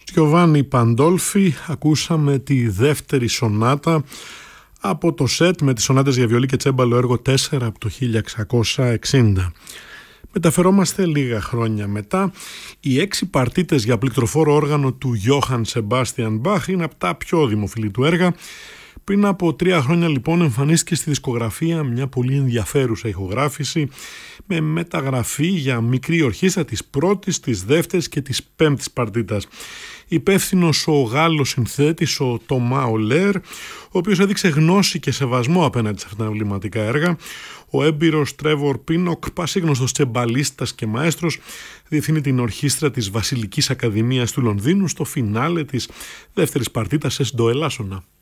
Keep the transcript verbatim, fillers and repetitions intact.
Γιωβάνι Παντόλφι, ακούσαμε τη δεύτερη σονάτα από το σετ με τις σονάτες για βιολί και τσέμπαλο έργο τέσσερα από το χίλια εξακόσια εξήντα. Μεταφερόμαστε λίγα χρόνια μετά. Οι έξι παρτίτες για πληκτροφόρο όργανο του Γιώχαν Σεμπάστιαν Μπαχ είναι από τα πιο δημοφιλή του έργα. Πριν από τρία χρόνια λοιπόν εμφανίστηκε στη δισκογραφία μια πολύ ενδιαφέρουσα ηχογράφηση με μεταγραφή για μικρή ορχήστρα της πρώτης, της δεύτερης και της πέμπτης παρτίτας. Υπεύθυνος ο Γάλλος συνθέτης ο Τομά Ολέρ, ο οποίος έδειξε γνώση και σεβασμό απέναντι σε αυτά τα εμβληματικά έργα. Ο έμπειρος Τρέβορ Πίνοκ, πασίγνωστος τσεμπαλίστας και μαέστρος, διευθύνει την ορχήστρα της Βασιλικής Ακαδημίας του Λονδίνου στο φινάλε της δεύτερης παρτίτας Εσντοελάσονα.